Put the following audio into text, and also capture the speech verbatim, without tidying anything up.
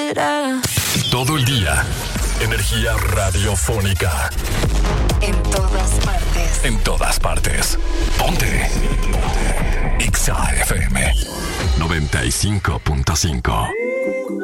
será? Todo el día, energía radiofónica. En todas partes. En todas partes. Ponte. Ponte. X A F M noventa y cinco punto cinco.